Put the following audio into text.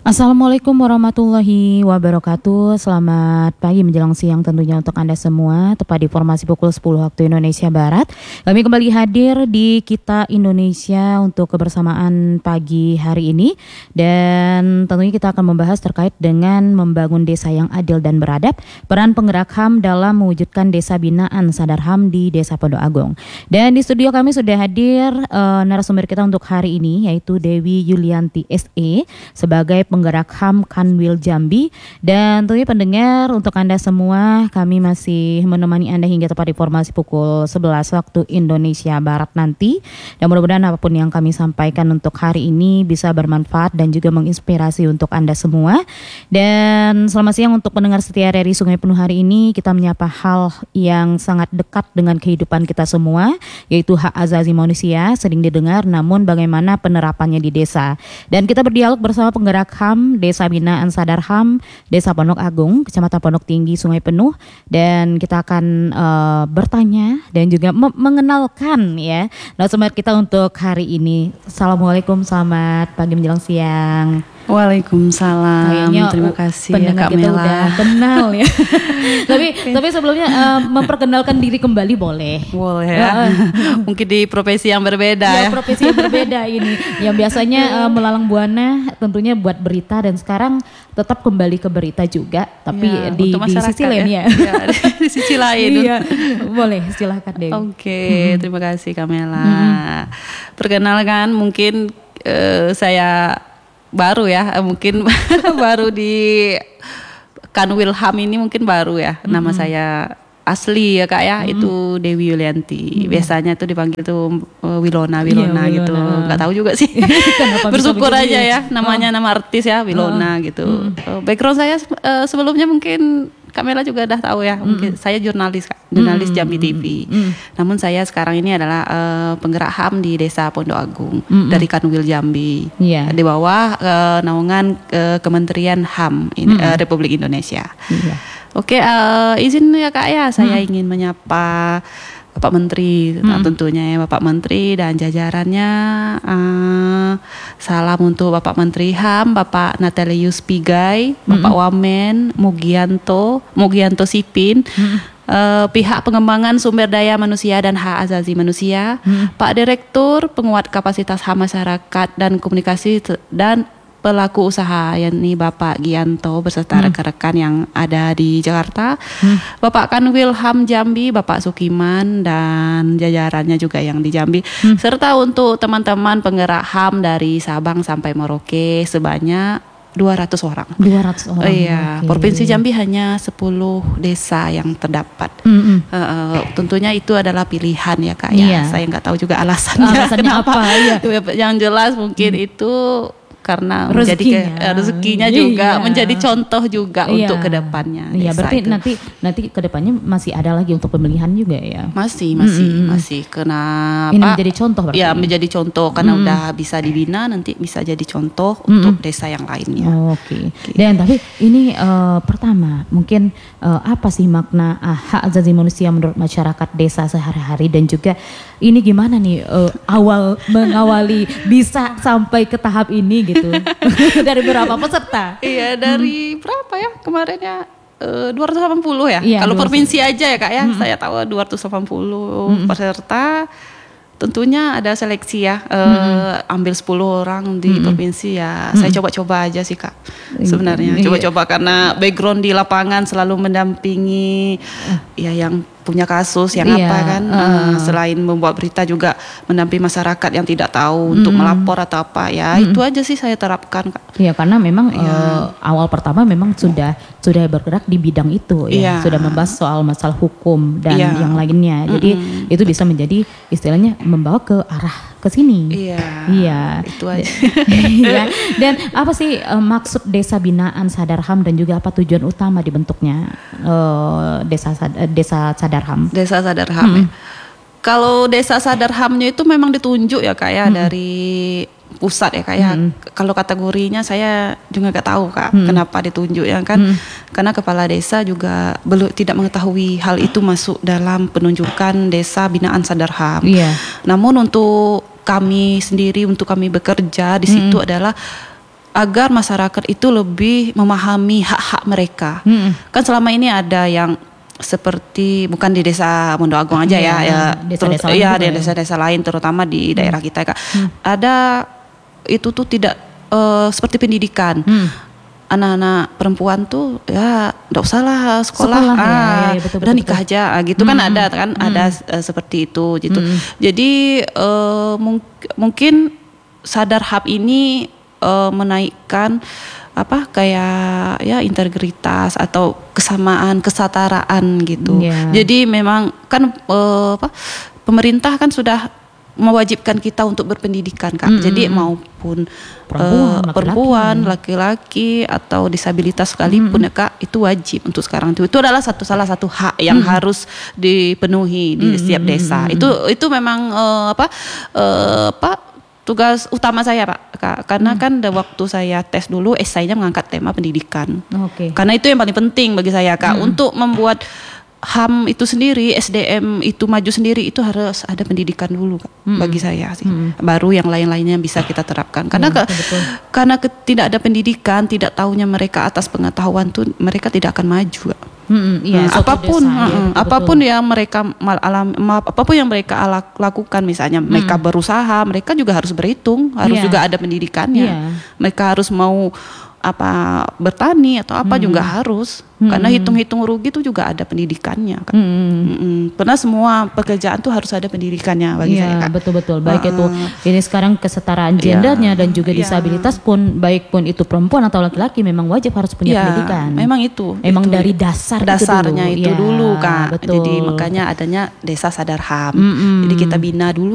Assalamualaikum warahmatullahi wabarakatuh. Selamat pagi menjelang siang tentunya untuk Anda semua. Tepat di formasi pukul 10 waktu Indonesia Barat. Kami kembali hadir di Kita Indonesia untuk kebersamaan pagi hari ini. Dan tentunya kita akan membahas terkait dengan membangun desa yang adil dan beradab. Peran penggerak HAM dalam mewujudkan desa binaan sadar HAM di Desa Pondok Agung. Dan di studio kami sudah hadir narasumber kita untuk hari ini, yaitu Dewi Yulianti SE sebagai penggerak HAM Kanwil Jambi. Dan tentunya pendengar, untuk Anda semua, kami masih menemani Anda hingga tepat di formasi pukul 11 waktu Indonesia Barat nanti. Dan mudah-mudahan apapun yang kami sampaikan untuk hari ini bisa bermanfaat dan juga menginspirasi untuk Anda semua. Dan selamat siang untuk pendengar setia dari Sungai Penuh hari ini. Kita menyapa hal yang sangat dekat dengan kehidupan kita semua, yaitu hak asasi manusia, sering didengar namun bagaimana penerapannya di desa. Dan kita berdialog bersama penggerak HAM Desa Binaan Sadar HAM Desa Pondok Agung, Kecamatan Pondok Tinggi, Sungai Penuh. Dan kita akan bertanya dan juga mengenalkan ya narasumber kita untuk hari ini. Assalamualaikum, selamat pagi menjelang siang. Waalaikumsalam. Kayaknya terima kasih ya pendengar Kak kita Mela. udah kenal ya. tapi sebelumnya memperkenalkan diri kembali boleh? Boleh ya. Mungkin di profesi yang berbeda ya. Profesi yang berbeda ini. Yang biasanya melalang buana tentunya buat berita, dan sekarang tetap kembali ke berita juga, tapi Ya, di untuk sisi lain ya. Ya, di sisi lain. Iya, boleh silahkan Dewi. Oke, terima kasih Kak Mela. Perkenalkan, mungkin saya baru ya, mungkin baru di Kanwil HAM ini mungkin baru ya. Nama saya asli ya Kak ya, itu Dewi Yulianti. Biasanya tuh dipanggil tuh Wilona gitu. Nggak tahu juga sih. Bersyukur aja ya, namanya nama artis ya, Wilona gitu. Background saya sebelumnya mungkin Kamela juga udah tahu ya, mungkin saya jurnalis Jambi TV. Namun saya sekarang ini adalah penggerak HAM di Desa Pondok Agung dari Kanwil Jambi. Di bawah naungan Kementerian HAM Republik Indonesia. Oke, izin ya Kak ya, saya ingin menyapa Bapak Menteri, tentunya ya Bapak Menteri dan jajarannya. Salam untuk Bapak Menteri HAM, Bapak Natalius Pigai, Bapak Wamen, Mugianto Sipin, pihak pengembangan sumber daya manusia dan hak asasi manusia, Pak Direktur penguat kapasitas HAM masyarakat dan komunikasi dan pelaku usaha, yakni Bapak Gianto beserta rekan-rekan yang ada di Jakarta, Bapak Kanwil HAM Jambi, Bapak Sukiman dan jajarannya juga yang di Jambi, serta untuk teman-teman penggerak HAM dari Sabang sampai Merauke sebanyak 200 orang. 200 orang. Iya, Provinsi Jambi hanya 10 desa yang terdapat. Tentunya itu adalah pilihan ya Kak ya. Saya nggak tahu juga alasannya kenapa. Yang jelas mungkin itu karena rezekinya juga menjadi contoh juga untuk kedepannya. Iya, berarti nanti kedepannya masih ada lagi untuk pemilihan juga ya. Masih. Kenapa? Ini menjadi contoh berarti. Ya, menjadi contoh karena udah bisa dibina, nanti bisa jadi contoh untuk desa yang lainnya. Oke. Dan tapi ini pertama mungkin apa sih makna hak asasi manusia menurut masyarakat desa sehari-hari, dan juga ini gimana nih mengawali bisa sampai ke tahap ini gitu. Dari berapa peserta? Iya, dari berapa ya kemarinnya? 280 ya. Iya, kalau provinsi aja ya Kak ya, saya tahu 280 peserta. Tentunya ada seleksi ya, ambil 10 orang di provinsi ya. Saya coba-coba aja sih Kak, sebenarnya. Coba-coba karena background di lapangan selalu mendampingi ya yang punya kasus yang apa kan, selain membuat berita juga mendampingi masyarakat yang tidak tahu untuk melapor atau apa ya. Itu aja sih saya terapkan Kak. Iya, karena memang awal pertama memang sudah bergerak di bidang itu ya, sudah membahas soal masalah hukum dan yang lainnya. Jadi itu bisa menjadi istilahnya membawa ke arah ke sini. Iya. Itu aja. Iya. Dan apa sih maksud Desa Binaan Sadar HAM dan juga apa tujuan utama dibentuknya Desa Sadar HAM? Desa Sadar HAM. Ya. Kalau Desa Sadar HAM-nya itu memang ditunjuk ya Kak ya dari pusat ya Kak ya. Kalau kategorinya saya juga nggak tahu Kak kenapa ditunjuk ya kan. Karena kepala desa juga belum tidak mengetahui hal itu masuk dalam penunjukan Desa Binaan Sadar HAM. Namun untuk kami sendiri, untuk kami bekerja di situ adalah agar masyarakat itu lebih memahami hak-hak mereka. Kan selama ini ada yang seperti bukan di desa Mondo Agung aja ya desa-desa lain ya juga ya. desa-desa lain terutama di daerah kita Kak. Ada itu tuh tidak seperti pendidikan. Anak-anak perempuan tuh ya enggak usah lah sekolah, betul, udah nikah aja gitu kan ada ada seperti itu gitu. Jadi mungkin sadar HAM ini menaikkan apa kayak ya integritas atau kesamaan kesetaraan gitu. Jadi memang kan pemerintah kan sudah mewajibkan kita untuk berpendidikan Kak. Jadi maupun perempuan, laki-laki atau disabilitas sekalipun ya Kak, itu wajib untuk sekarang itu adalah salah satu hak yang harus dipenuhi di setiap desa. Itu memang tugas utama saya Pak, karena kan waktu saya tes dulu esainya mengangkat tema pendidikan. Karena itu yang paling penting bagi saya Kak, untuk membuat HAM itu sendiri, SDM itu maju sendiri itu harus ada pendidikan dulu Kak, bagi saya sih. Baru yang lain-lainnya bisa kita terapkan. Karena karena tidak ada pendidikan, tidak tahunya mereka atas pengetahuan tuh mereka tidak akan maju Kak. Apapun yang mereka apapun yang mereka lakukan, misalnya mereka berusaha, mereka juga harus berhitung, harus juga ada pendidikannya. Mereka harus mau bertani atau apa juga harus, karena hitung-hitung rugi itu juga ada pendidikannya kan. Karena semua pekerjaan tuh harus ada pendidikannya bagi saya Kak. Betul-betul, baik itu ini sekarang kesetaraan gendernya dan juga disabilitas pun, baik pun itu perempuan atau laki-laki, memang wajib harus punya pendidikan. Memang itu dari dasarnya itu dulu Kak. Betul. Jadi makanya adanya desa sadar HAM. Jadi kita bina dulu